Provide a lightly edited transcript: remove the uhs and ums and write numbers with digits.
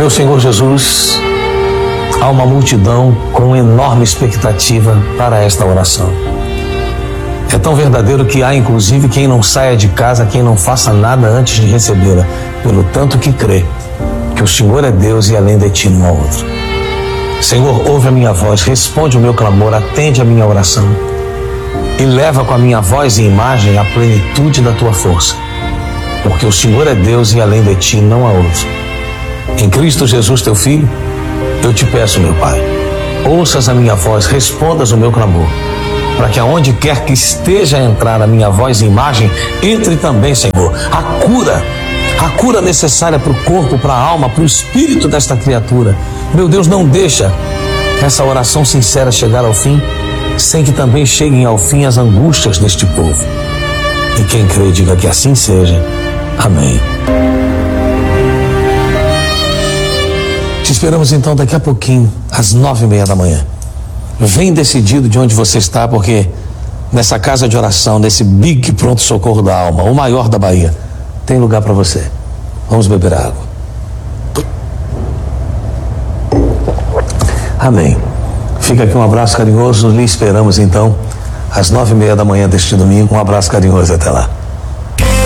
Meu Senhor Jesus, há uma multidão com enorme expectativa para esta oração. É tão verdadeiro que há inclusive quem não saia de casa, quem não faça nada antes de recebê-la, pelo tanto que crê que o Senhor é Deus e além de ti não há outro. Senhor, ouve a minha voz, responde o meu clamor, atende a minha oração e leva com a minha voz e imagem a plenitude da tua força, porque o Senhor é Deus e além de ti não há outro. Em Cristo Jesus, teu Filho, eu te peço, meu Pai, ouças a minha voz, respondas o meu clamor, para que aonde quer que esteja a entrar a minha voz e imagem, entre também, Senhor, a cura necessária para o corpo, para a alma, para o espírito desta criatura. Meu Deus, não deixa essa oração sincera chegar ao fim, sem que também cheguem ao fim as angústias deste povo. E quem crê, diga que assim seja. Amém. Te esperamos então daqui a pouquinho, às 9:30 da manhã. Vem decidido de onde você está, porque nessa casa de oração, nesse Big Pronto Socorro da Alma, o maior da Bahia, tem lugar para você. Vamos beber água. Amém. Fica aqui um abraço carinhoso. Lhe esperamos então às 9:30 da manhã deste domingo. Um abraço carinhoso. Até lá.